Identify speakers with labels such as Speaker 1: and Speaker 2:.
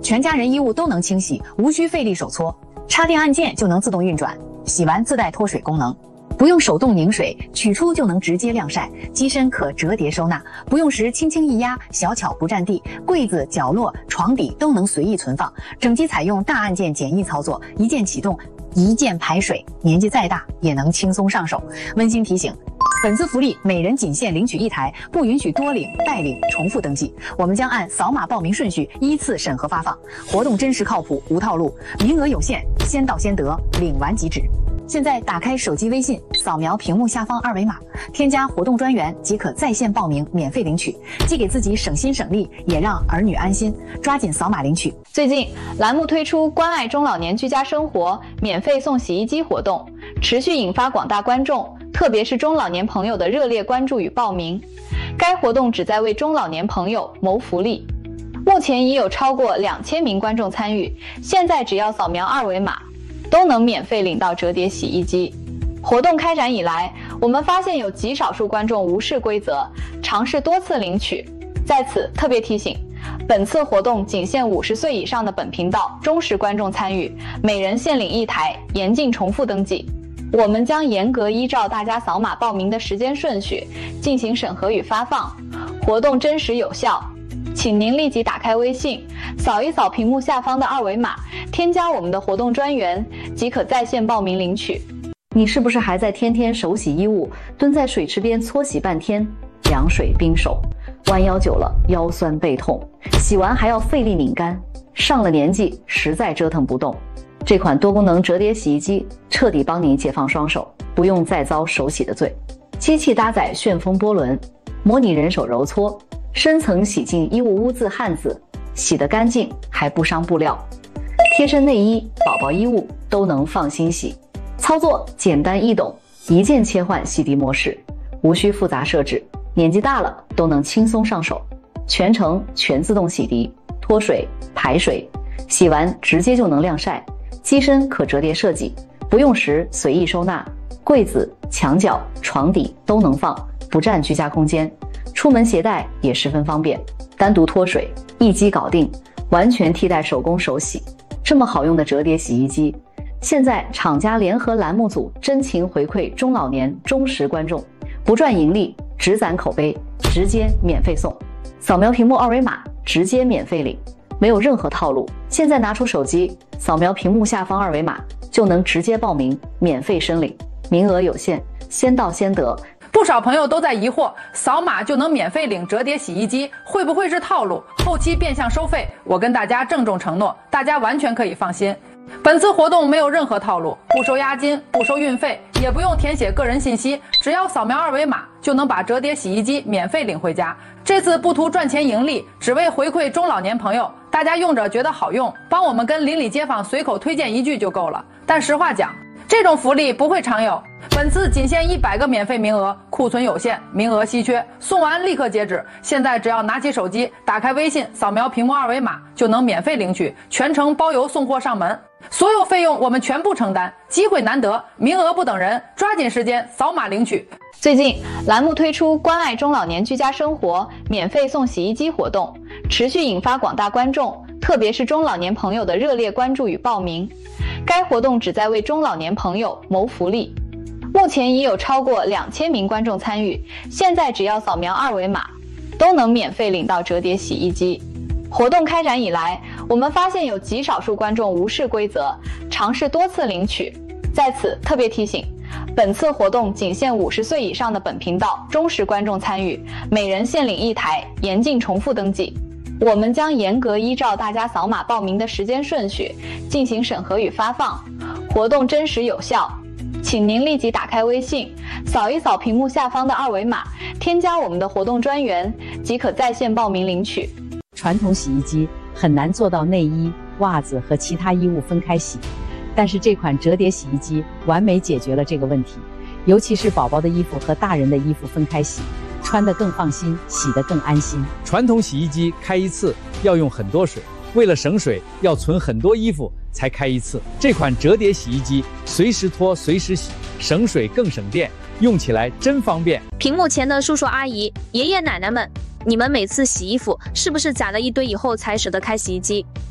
Speaker 1: 全家人衣物都能清洗，无需费力手搓，插电按键就能自动运转，洗完自带脱水功能。不用手动拧水，取出就能直接晾晒，机身可折叠收纳，不用时轻轻一压，小巧不占地，柜子、角落、床底都能随意存放。整机采用大按键简易操作，一键启动，一键排水，年纪再大也能轻松上手。温馨提醒，本次福利每人仅限领取1台，不允许多领、代领、重复登记。我们将按扫码报名顺序依次审核发放，活动真实靠谱，无套路，名额有限，先到先得，领完即止。现在打开手机微信，扫描屏幕下方二维码，添加活动专员即可在线报名，免费领取，既给自己省心省力，也让儿女安心。抓紧扫码领取。
Speaker 2: 最近栏目推出关爱中老年居家生活免费送洗衣机活动，持续引发广大观众，特别是中老年朋友的热烈关注与报名。该活动旨在为中老年朋友谋福利，目前已有超过2000名观众参与，现在只要扫描二维码，都能免费领到折叠洗衣机。活动开展以来，我们发现有极少数观众无视规则，尝试多次领取。在此特别提醒，本次活动仅限50岁以上的本频道忠实观众参与，每人限领1台，严禁重复登记。我们将严格依照大家扫码报名的时间顺序进行审核与发放，活动真实有效。请您立即打开微信，扫一扫屏幕下方的二维码，添加我们的活动专员，即可在线报名领取。
Speaker 3: 你是不是还在天天手洗衣物，蹲在水池边搓洗半天，凉水冰手，弯腰久了腰酸背痛，洗完还要费力拧干，上了年纪实在折腾不动。这款多功能折叠洗衣机彻底帮你解放双手，不用再遭手洗的罪。机器搭载旋风波轮，模拟人手揉搓，深层洗净衣物污渍汗渍，洗得干净还不伤布料。贴身内衣、宝宝衣物都能放心洗，操作简单易懂，一键切换洗涤模式，无需复杂设置，年纪大了都能轻松上手。全程全自动洗涤、脱水、排水，洗完直接就能晾晒。机身可折叠设计，不用时随意收纳，柜子、墙角、床底都能放，不占居家空间。出门携带也十分方便，单独脱水，一机搞定，完全替代手工手洗。这么好用的折叠洗衣机，现在厂家联合栏目组真情回馈中老年忠实观众，不赚盈利，只攒口碑，直接免费送。扫描屏幕二维码，直接免费领，没有任何套路。现在拿出手机，扫描屏幕下方二维码，就能直接报名，免费申领，名额有限，先到先得。
Speaker 4: 不少朋友都在疑惑，扫码就能免费领折叠洗衣机，会不会是套路？后期变相收费？我跟大家郑重承诺，大家完全可以放心。本次活动没有任何套路，不收押金，不收运费，也不用填写个人信息，只要扫描二维码就能把折叠洗衣机免费领回家。这次不图赚钱盈利，只为回馈中老年朋友，大家用着觉得好用，帮我们跟邻里街坊随口推荐一句就够了。但实话讲，这种福利不会常有，本次仅限100个免费名额，库存有限，名额稀缺，送完立刻截止。现在只要拿起手机，打开微信，扫描屏幕二维码就能免费领取，全程包邮送货上门，所有费用我们全部承担。机会难得，名额不等人，抓紧时间扫码领取。
Speaker 2: 最近栏目推出关爱中老年居家生活免费送洗衣机活动，持续引发广大观众，特别是中老年朋友的热烈关注与报名。该活动旨在为中老年朋友谋福利，目前已有超过2000名观众参与，现在只要扫描二维码，都能免费领到折叠洗衣机。活动开展以来，我们发现有极少数观众无视规则，尝试多次领取。在此特别提醒，本次活动仅限50岁以上的本频道忠实观众参与，每人限领1台，严禁重复登记。我们将严格依照大家扫码报名的时间顺序进行审核与发放，活动真实有效。请您立即打开微信，扫一扫屏幕下方的二维码，添加我们的活动专员，即可在线报名领取。
Speaker 1: 传统洗衣机很难做到内衣、袜子和其他衣物分开洗，但是这款折叠洗衣机完美解决了这个问题，尤其是宝宝的衣服和大人的衣服分开洗，穿得更放心，洗得更安心。
Speaker 5: 传统洗衣机开一次要用很多水，为了省水，要存很多衣服才开一次。这款折叠洗衣机随时脱随时洗，省水更省电，用起来真方便。
Speaker 6: 屏幕前的叔叔阿姨、爷爷奶奶们，你们每次洗衣服是不是攒了一堆以后才舍得开洗衣机？